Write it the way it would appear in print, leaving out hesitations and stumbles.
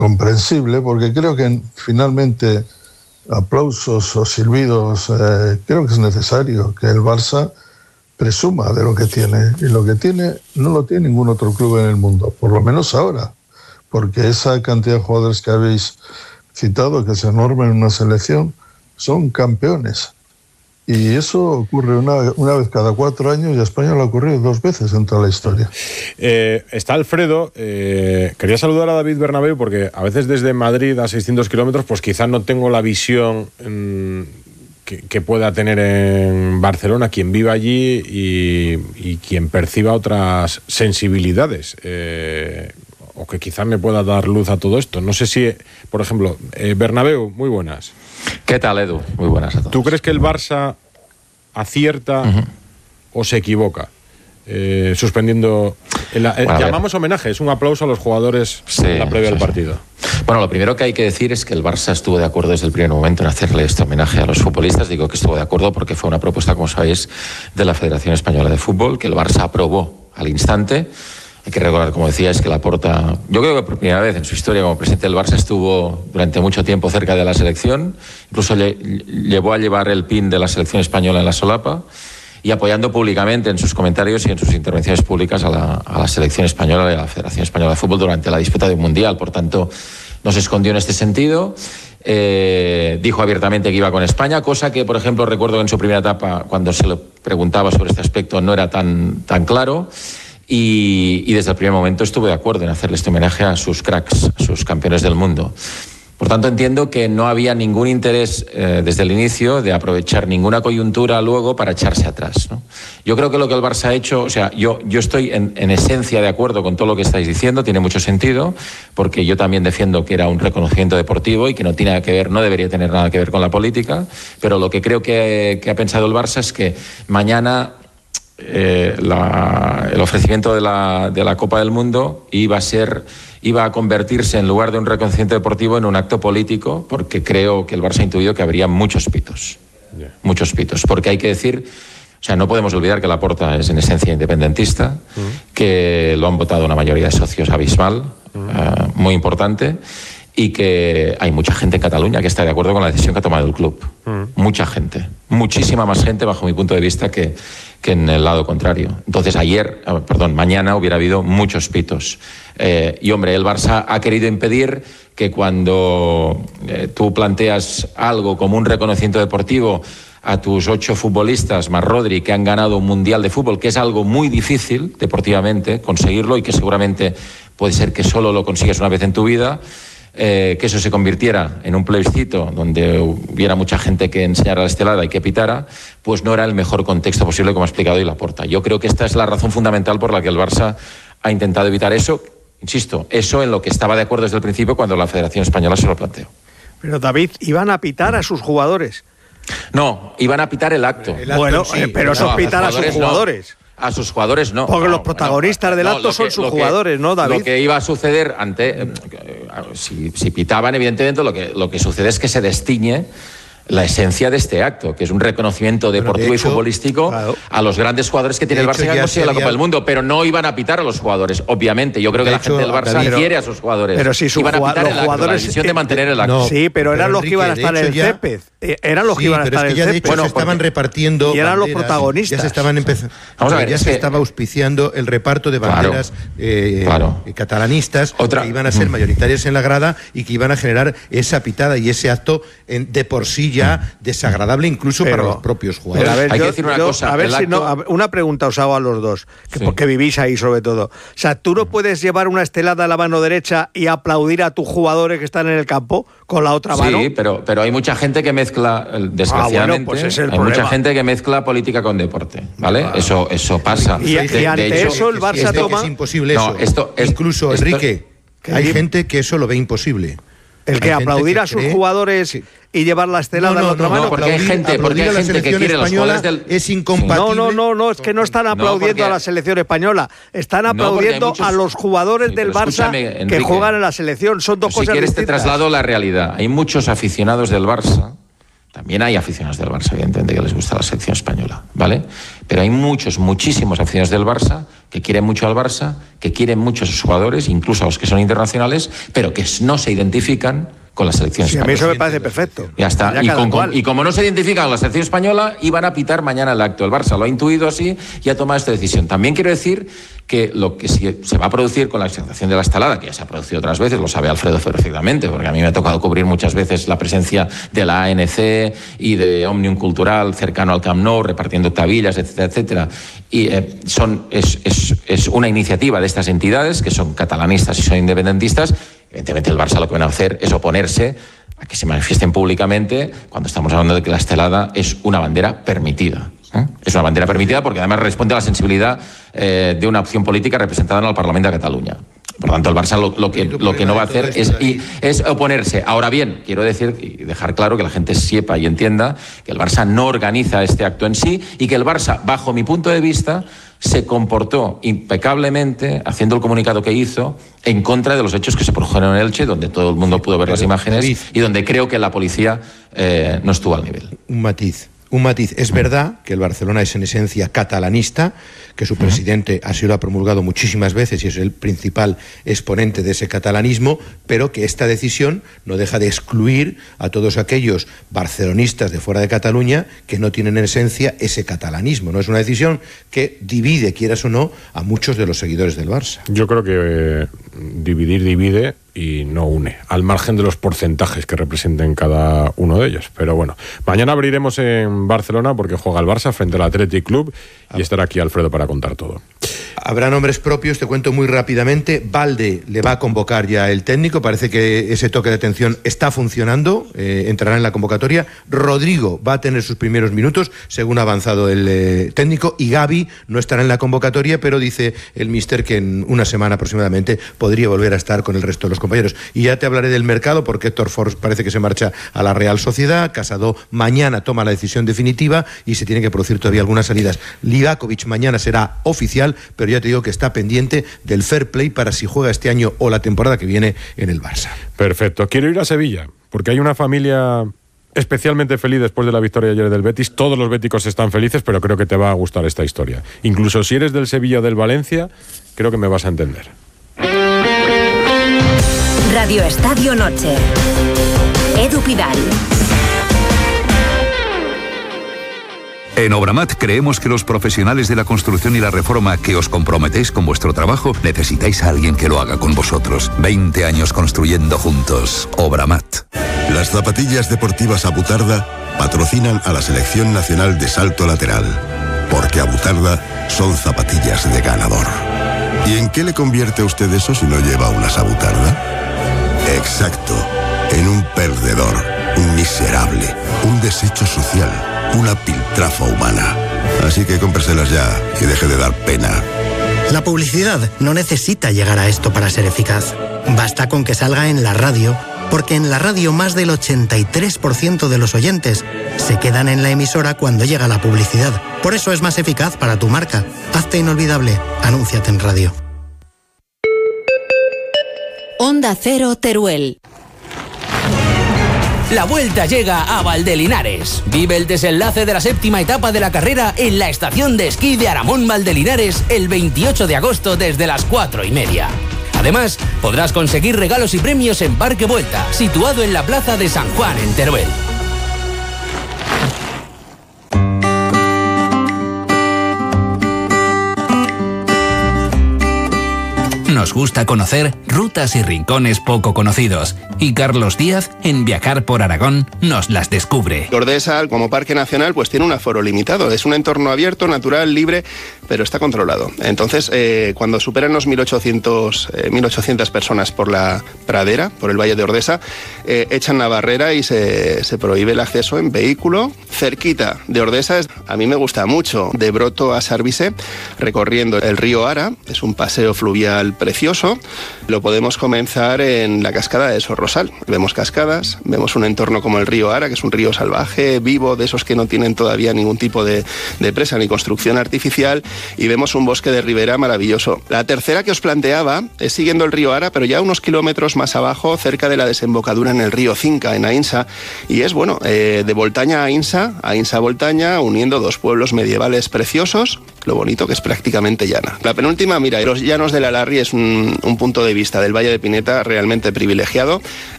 comprensible, porque creo que finalmente aplausos o silbidos, creo que es necesario que el Barça presuma de lo que tiene, y lo que tiene no lo tiene ningún otro club en el mundo, por lo menos ahora, porque esa cantidad de jugadores que habéis citado, que es enorme en una selección, son campeones. Y eso ocurre una vez cada 4 años, y a España lo ha ocurrido 2 veces en toda la historia. Está Alfredo. Quería saludar a David Bernabéu porque a veces desde Madrid a 600 kilómetros pues quizás no tengo la visión que pueda tener en Barcelona quien vive allí y quien perciba otras sensibilidades. O que quizás me pueda dar luz a todo esto. No sé si, por ejemplo, Bernabéu, muy buenas. ¿Qué tal, Edu? Muy buenas a todos. ¿Tú crees que el Barça acierta o se equivoca suspendiendo? Llamamos homenaje, es un aplauso a los jugadores en la previa del partido. Bueno, lo primero que hay que decir es que el Barça estuvo de acuerdo desde el primer momento en hacerle este homenaje a los futbolistas. Digo que estuvo de acuerdo porque fue una propuesta, como sabéis, de la Federación Española de Fútbol, que el Barça aprobó al instante. Hay que recordar, como decía, es que Laporta, yo creo que por primera vez en su historia como presidente del Barça estuvo durante mucho tiempo cerca de la selección, incluso llevó a llevar el pin de la selección española en la solapa y apoyando públicamente en sus comentarios y en sus intervenciones públicas a la selección española y a la Federación Española de Fútbol durante la disputa de un mundial. Por tanto, no se escondió en este sentido. Dijo abiertamente que iba con España, cosa que, por ejemplo, recuerdo que en su primera etapa, cuando se le preguntaba sobre este aspecto, no era tan claro. Y desde el primer momento estuve de acuerdo en hacerle este homenaje a sus cracks, a sus campeones del mundo. Por tanto, entiendo que no había ningún interés desde el inicio de aprovechar ninguna coyuntura luego para echarse atrás, ¿no? Yo creo que lo que el Barça ha hecho, o sea, yo estoy en esencia de acuerdo con todo lo que estáis diciendo, tiene mucho sentido, porque yo también defiendo que era un reconocimiento deportivo y que no tiene que ver, no debería tener nada que ver con la política, pero lo que creo que ha pensado el Barça es que mañana el ofrecimiento de la Copa del Mundo iba a convertirse, en lugar de un reconocimiento deportivo, en un acto político, porque creo que el Barça ha intuido que habría muchos pitos, porque hay que decir, o sea, no podemos olvidar que Laporta es en esencia independentista, que lo han votado una mayoría de socios abismal, muy importante, y que hay mucha gente en Cataluña que está de acuerdo con la decisión que ha tomado el club. Mucha gente, muchísima más gente bajo mi punto de vista que en el lado contrario. Entonces mañana hubiera habido muchos pitos. Y hombre, el Barça ha querido impedir que cuando tú planteas algo como un reconocimiento deportivo a tus 8 futbolistas más Rodri que han ganado un mundial de fútbol, que es algo muy difícil deportivamente conseguirlo y que seguramente puede ser que solo lo consigues una vez en tu vida, que eso se convirtiera en un plebiscito donde hubiera mucha gente que enseñara la estelada y que pitara, pues no era el mejor contexto posible, como ha explicado hoy Laporta. Yo creo que esta es la razón fundamental por la que el Barça ha intentado evitar eso. Insisto, eso en lo que estaba de acuerdo desde el principio cuando la Federación Española se lo planteó. Pero David, ¿iban a pitar a sus jugadores? No, iban a pitar el acto. Bueno, sí, pero eso es pitar a sus jugadores. A sus jugadores no. Porque los protagonistas del acto son sus jugadores, ¿no, David? Lo que iba a suceder si pitaban, evidentemente, lo que sucede es que se destiñe la esencia de este acto, que es un reconocimiento deportivo y futbolístico a los grandes jugadores que tiene el Barça que han conseguido la Copa del Mundo, pero no iban a pitar a los jugadores, obviamente. Yo creo que la gente del Barça quiere a sus jugadores. Pero si iban a pitar los jugadores, la decisión de mantener el acto. No, sí, pero eran los que iban a estar en el césped. Eran los que iban a estar en el césped. Bueno, se estaban repartiendo y eran los protagonistas. Ya se estaban empezando. Vamos a ver, ya se estaba auspiciando el reparto de banderas catalanistas que iban a ser mayoritarias en la grada y que iban a generar esa pitada y ese acto de por sí ya desagradable incluso para los propios jugadores. Hay que decir una cosa. A ver si una pregunta os hago a los dos, porque vivís ahí sobre todo. O sea, ¿tú no puedes llevar una estelada a la mano derecha y aplaudir a tus jugadores que están en el campo con la otra mano? Sí, pero hay mucha gente que mezcla, desgraciadamente, pues es el hay mucha gente que mezcla política con deporte, ¿vale? Eso pasa. Y ante eso el Barça toma... Es imposible eso. Incluso, Enrique, hay gente que eso lo ve imposible. El que aplaudir a sus jugadores y llevar la estelada a la otra mano. Porque hay gente que quiere los jugadores del... Es incompatible. No, es que no están aplaudiendo a la selección española. Están aplaudiendo a los jugadores del Barça que juegan en la selección. Son dos cosas distintas. Si quieres te traslado la realidad. Hay muchos aficionados del Barça. También hay aficionados del Barça, evidentemente, que les gusta la selección española, ¿vale? Pero hay muchísimos aficionados del Barça que quieren mucho al Barça, que quieren mucho a sus jugadores, incluso a los que son internacionales, pero que no se identifican con la selección española. A mí eso me parece perfecto. Ya está. Y como no se identifican con la selección española, iban a pitar mañana el acto. El Barça lo ha intuido así y ha tomado esta decisión. También quiero decir que lo que se va a producir con la exaltación de la estalada, que ya se ha producido otras veces, lo sabe Alfredo perfectamente, porque a mí me ha tocado cubrir muchas veces la presencia de la ANC y de Òmnium Cultural cercano al Camp Nou, repartiendo octavillas, etcétera, etcétera. Y es una iniciativa de estas entidades que son catalanistas y son independentistas. Evidentemente el Barça lo que van a hacer es oponerse a que se manifiesten públicamente cuando estamos hablando de que la estelada es una bandera permitida. Es una bandera permitida porque además responde a la sensibilidad de una opción política representada en el Parlamento de Cataluña. Por tanto, el Barça lo que no va a hacer es oponerse. Ahora bien, quiero decir y dejar claro que la gente sepa y entienda que el Barça no organiza este acto en sí y que el Barça, bajo mi punto de vista, se comportó impecablemente haciendo el comunicado que hizo en contra de los hechos que se produjeron en Elche, donde todo el mundo pudo ver las imágenes y donde creo que la policía no estuvo al nivel. Un matiz. Es verdad que el Barcelona es en esencia catalanista, que su presidente así lo ha promulgado muchísimas veces y es el principal exponente de ese catalanismo, pero que esta decisión no deja de excluir a todos aquellos barcelonistas de fuera de Cataluña que no tienen en esencia ese catalanismo. No es una decisión que divide, quieras o no, a muchos de los seguidores del Barça. Yo creo que dividir divide y no une, al margen de los porcentajes que representen cada uno de ellos. Pero bueno, mañana abriremos en Barcelona porque juega el Barça frente al Athletic Club y estará aquí Alfredo para contar todo. Habrá nombres propios, te cuento muy rápidamente. Valde le va a convocar ya el técnico, parece que ese toque de atención está funcionando, entrará en la convocatoria. Rodrigo va a tener sus primeros minutos, según ha avanzado el técnico, y Gavi no estará en la convocatoria, pero dice el míster que en una semana aproximadamente podría volver a estar con el resto de los compañeros. Y ya te hablaré del mercado, porque Héctor Ford parece que se marcha a la Real Sociedad, Casado mañana toma la decisión definitiva y se tiene que producir todavía algunas salidas. Livakovic mañana será oficial, pero ya te digo que está pendiente del fair play para si juega este año o la temporada que viene en el Barça. Perfecto. Quiero ir a Sevilla, porque hay una familia especialmente feliz después de la victoria ayer del Betis. Todos los béticos están felices, pero creo que te va a gustar esta historia. Incluso si eres del Sevilla o del Valencia, creo que me vas a entender. Radio Estadio Noche. Edu Pidal. En Obramat creemos que los profesionales de la construcción y la reforma que os comprometéis con vuestro trabajo necesitáis a alguien que lo haga con vosotros. 20 años construyendo juntos. Obramat. Las zapatillas deportivas Abutarda patrocinan a la Selección Nacional de Salto Lateral, porque Abutarda son zapatillas de ganador. ¿Y en qué le convierte a usted eso si no lleva unas Abutarda? Exacto, en un perdedor, un miserable, un desecho social, una piltrafa humana. Así que cómpreselas ya y deje de dar pena. La publicidad no necesita llegar a esto para ser eficaz. Basta con que salga en la radio, porque en la radio más del 83% de los oyentes se quedan en la emisora cuando llega la publicidad. Por eso es más eficaz para tu marca. Hazte inolvidable. Anúnciate en radio. Onda Cero Teruel. La vuelta llega a Valdelinares. Vive el desenlace de la 7ª etapa de la carrera en la estación de esquí de Aramón Valdelinares el 28 de agosto desde las 4:30. Además, podrás conseguir regalos y premios en Parque Vuelta, situado en la plaza de San Juan en Teruel. Nos gusta conocer rutas y rincones poco conocidos, y Carlos Díaz, en Viajar por Aragón, nos las descubre. Ordesa, como parque nacional, pues tiene un aforo limitado. Es un entorno abierto, natural, libre, pero está controlado. Entonces, cuando superan los 1.800 personas por la pradera, por el Valle de Ordesa, echan la barrera y se prohíbe el acceso en vehículo. Cerquita de Ordesa, a mí me gusta mucho, de Broto a Sarvisé, recorriendo el río Ara. Es un paseo fluvial precioso. Lo podemos comenzar en la cascada de Sorrosal. Vemos cascadas, vemos un entorno como el río Ara, que es un río salvaje, vivo, de esos que no tienen todavía ningún tipo de presa ni construcción artificial, y vemos un bosque de ribera maravilloso. La tercera que os planteaba es siguiendo el río Ara, pero ya unos kilómetros más abajo, cerca de la desembocadura en el río Cinca, en Aínsa, y es, de Voltaña a Aínsa Voltaña, uniendo dos pueblos medievales preciosos, lo bonito que es prácticamente llana. La penúltima, mira, los llanos del Alarri es un punto de vista del Valle de Pineta realmente privilegiado.